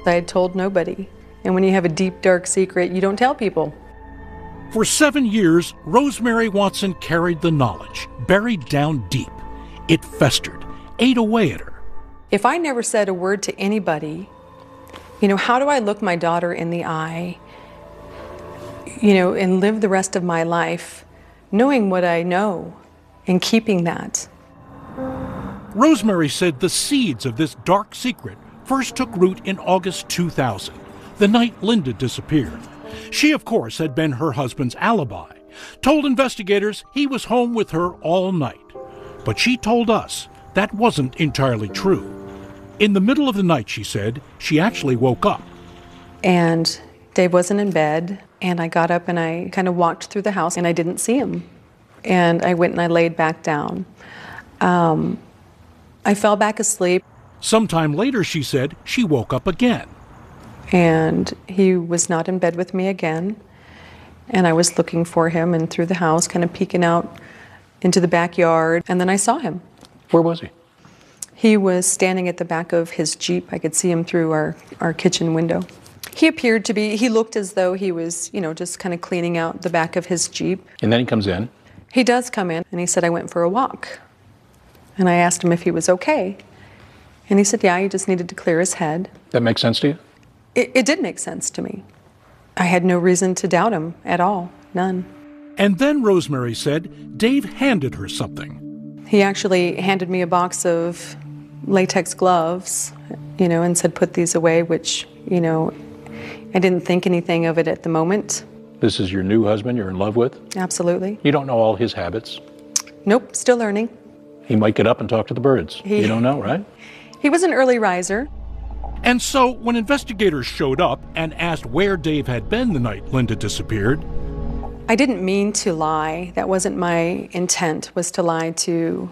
I had told nobody. And when you have a deep, dark secret, you don't tell people. For 7 years, Rosemary Watson carried the knowledge, buried down deep. It festered, ate away at her. If I never said a word to anybody, how do I look my daughter in the eye, and live the rest of my life knowing what I know and keeping that? Rosemary said the seeds of this dark secret first took root in August 2000, the night Linda disappeared. She, of course, had been her husband's alibi, told investigators he was home with her all night. But she told us that wasn't entirely true. In the middle of the night, she said, she actually woke up. And Dave wasn't in bed, and I got up and I kind of walked through the house, and I didn't see him. And I went and I laid back down. I fell back asleep. Sometime later, she said, she woke up again. And he was not in bed with me again. And I was looking for him and through the house, kind of peeking out into the backyard. And then I saw him. Where was he? He was standing at the back of his Jeep. I could see him through our kitchen window. He looked as though he was, just kind of cleaning out the back of his Jeep. And then he comes in. He does come in, and he said, I went for a walk. And I asked him if he was okay. And he said, yeah, he just needed to clear his head. That makes sense to you? It did make sense to me. I had no reason to doubt him at all, none. And then Rosemary said Dave handed her something. He actually handed me a box of latex gloves, and said, put these away, which, I didn't think anything of it at the moment. This is your new husband you're in love with? Absolutely. You don't know all his habits? Nope, still learning. He might get up and talk to the birds. You don't know, right? He was an early riser. And so when investigators showed up and asked where Dave had been the night Linda disappeared, I didn't mean to lie. That wasn't my intent, was to lie to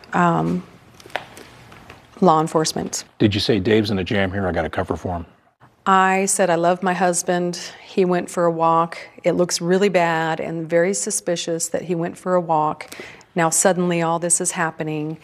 law enforcement. Did you say, Dave's in a jam here, I got a cover for him? I said, I love my husband. He went for a walk. It looks really bad and very suspicious that he went for a walk. Now suddenly all this is happening.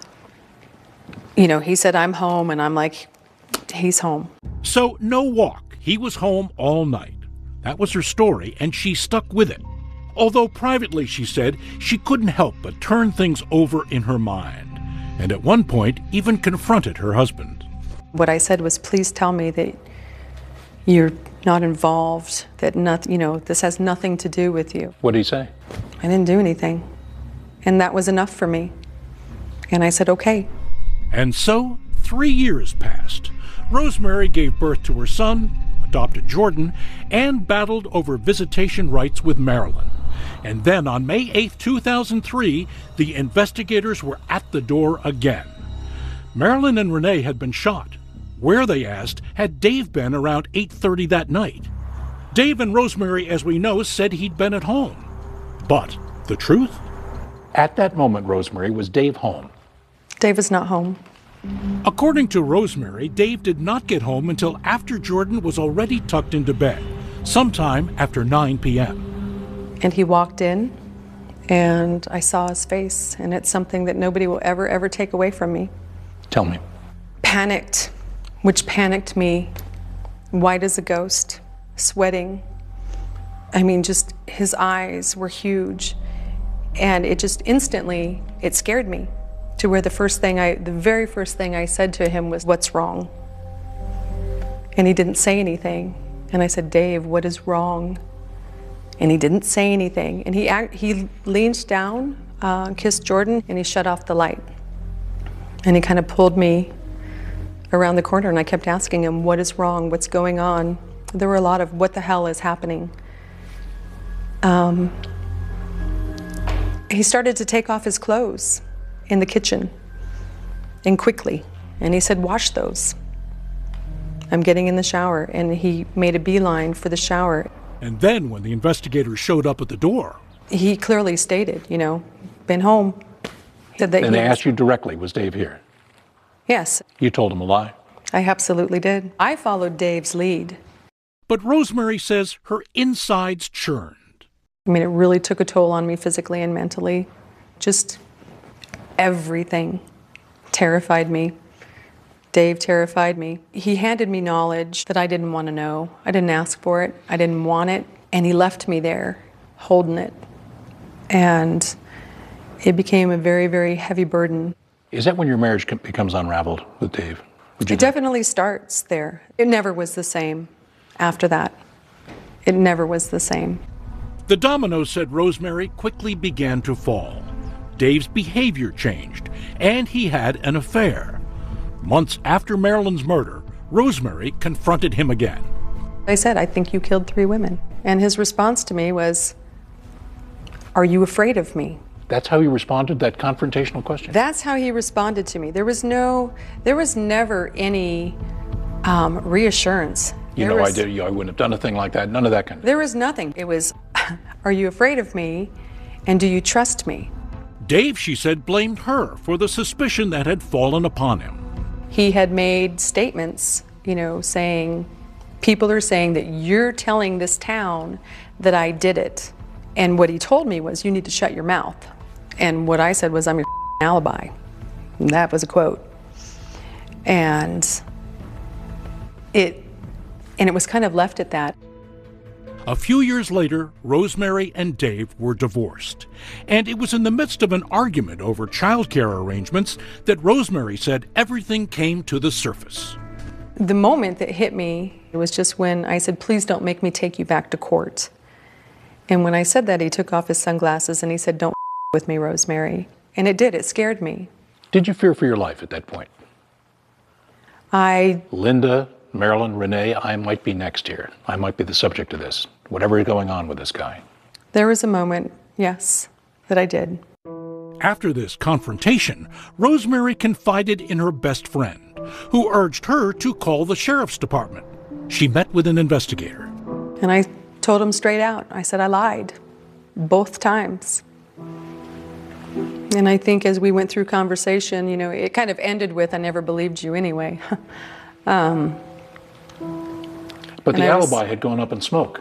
He said, I'm home, and I'm like, he's home. So no walk. He was home all night. That was her story, and she stuck with it. Although privately, she said, she couldn't help but turn things over in her mind, and at one point even confronted her husband. What I said was, please tell me that you're not involved, that this has nothing to do with you. What did he say? I didn't do anything. And that was enough for me. And I said, okay. And so 3 years passed. Rosemary gave birth to her son, adopted Jordan, and battled over visitation rights with Marilyn. And then on May 8, 2003, the investigators were at the door again. Marilyn and Renee had been shot. Where, they asked, had Dave been around 8:30 that night? Dave and Rosemary, as we know, said he'd been at home. But the truth? At that moment, Rosemary, was Dave home? Dave was not home. According to Rosemary, Dave did not get home until after Jordan was already tucked into bed, sometime after 9 p.m. And he walked in, and I saw his face, and it's something that nobody will ever take away from me. Tell me. Panicked, which panicked me, white as a ghost, sweating. Just his eyes were huge, and it just instantly, it scared me. To where the very first thing I said to him was, what's wrong? And he didn't say anything. And I said, Dave, what is wrong? And he didn't say anything. And he leaned down, kissed Jordan, and he shut off the light. And he kind of pulled me around the corner, and I kept asking him, what is wrong? What's going on? There were a lot of, what the hell is happening? He started to take off his clothes in the kitchen, and quickly. And he said, wash those. I'm getting in the shower. And he made a beeline for the shower. And then when the investigators showed up at the door, he clearly stated, been home. Said that and they asked you directly, was Dave here? Yes. You told him a lie? I absolutely did. I followed Dave's lead. But Rosemary says her insides churned. It really took a toll on me physically and mentally. Just everything terrified me. Dave terrified me. He handed me knowledge that I didn't want to know. I didn't ask for it. I didn't want it. And he left me there, holding it. And it became a very, very heavy burden. Is that when your marriage becomes unraveled with Dave? It definitely starts there. It never was the same after that. It never was the same. The dominoes, said Rosemary, quickly began to fall. Dave's behavior changed, and he had an affair. Months after Marilyn's murder, Rosemary confronted him again. I said, I think you killed 3 women. And his response to me was, are you afraid of me? That's how he responded to that confrontational question? That's how he responded to me. There was never any reassurance. I wouldn't have done a thing like that, none of that kind of. There was nothing. It was, are you afraid of me, and do you trust me? Dave, she said, blamed her for the suspicion that had fallen upon him. He had made statements, saying, people are saying that you're telling this town that I did it. And what he told me was, you need to shut your mouth. And what I said was, I'm your alibi. And that was a quote. And it was kind of left at that. A few years later, Rosemary and Dave were divorced. And it was in the midst of an argument over childcare arrangements that Rosemary said everything came to the surface. The moment that hit me, it was just when I said, please don't make me take you back to court. And when I said that, he took off his sunglasses and he said, don't with me, Rosemary. And it did, it scared me. Did you fear for your life at that point? Linda, Marilyn, Renee, I might be next here. I might be the subject of this. Whatever is going on with this guy. There was a moment, yes, that I did. After this confrontation, Rosemary confided in her best friend, who urged her to call the sheriff's department. She met with an investigator. And I told him straight out. I said I lied, both times. And I think as we went through conversation, it kind of ended with, I never believed you anyway. But the alibi had gone up in smoke.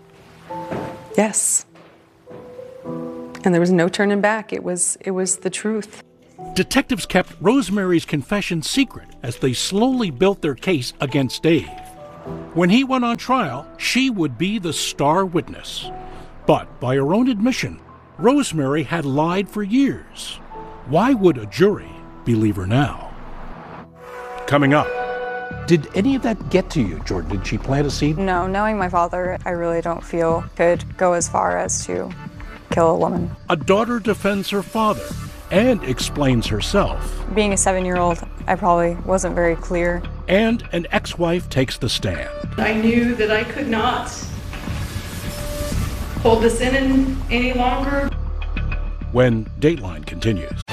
Yes. And there was no turning back. It was the truth. Detectives kept Rosemary's confession secret as they slowly built their case against Dave. When he went on trial, she would be the star witness. But by her own admission, Rosemary had lied for years. Why would a jury believe her now? Coming up. Did any of that get to you, Jordan? Did she plant a seed? No, knowing my father, I really don't feel could go as far as to kill a woman. A daughter defends her father and explains herself. Being a 7-year-old, I probably wasn't very clear. And an ex-wife takes the stand. I knew that I could not hold this in any longer. When Dateline continues.